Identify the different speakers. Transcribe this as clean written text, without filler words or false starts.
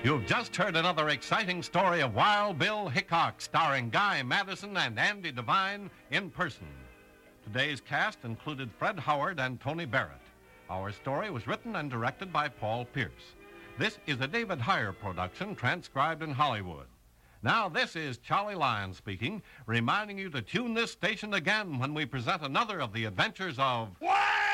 Speaker 1: You've just heard another exciting story of Wild Bill Hickok, starring Guy Madison and Andy Devine in person. Today's cast included Fred Howard and Tony Barrett. Our story was written and directed by Paul Pierce. This is a David Heyer production, transcribed in Hollywood. Now, this is Charlie Lyon speaking, reminding you to tune this station again when we present another of the adventures of...
Speaker 2: Wild